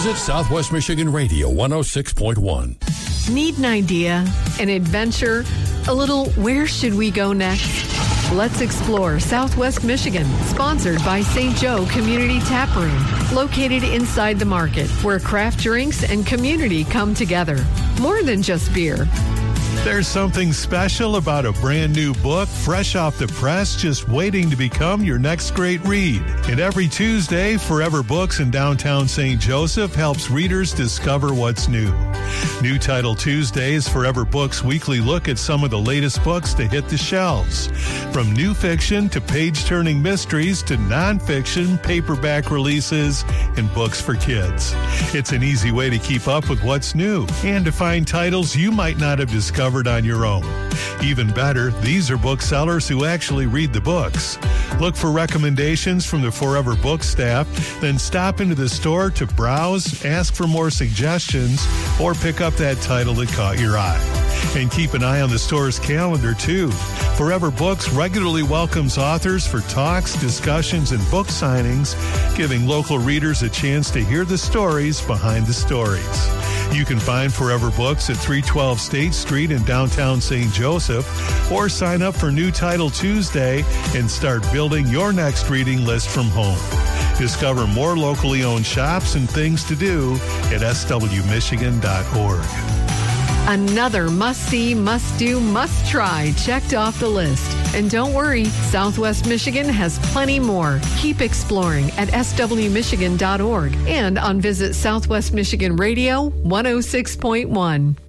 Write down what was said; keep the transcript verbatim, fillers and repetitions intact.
Visit Southwest Michigan Radio one oh six point one. Need an idea, an adventure, a little where should we go next? Let's explore Southwest Michigan, sponsored by Saint Joe Community Tap Room, located inside the market where craft drinks and community come together. More than just beer. There's something special about a brand new book, fresh off the press, just waiting to become your next great read. And every Tuesday, Forever Books in downtown Saint Joseph helps readers discover what's new. New Title Tuesday is Forever Books' weekly look at some of the latest books to hit the shelves. From new fiction to page-turning mysteries to nonfiction, paperback releases, and books for kids. It's an easy way to keep up with what's new and to find titles you might not have discovered on your own. Even better, these are booksellers who actually read the books. Look for recommendations from the Forever Books staff, then stop into the store to browse, ask for more suggestions, or pick up that title that caught your eye. And keep an eye on the store's calendar, too. Forever Books regularly welcomes authors for talks, discussions, and book signings, giving local readers a chance to hear the stories behind the stories. You can find Forever Books at three twelve State Street in downtown Saint Joseph, or sign up for New Title Tuesday and start building your next reading list from home. Discover more locally owned shops and things to do at s w michigan dot org. Another must-see, must-do, must-try checked off the list. And don't worry, Southwest Michigan has plenty more. Keep exploring at s w michigan dot org and on Visit Southwest Michigan Radio one oh six point one.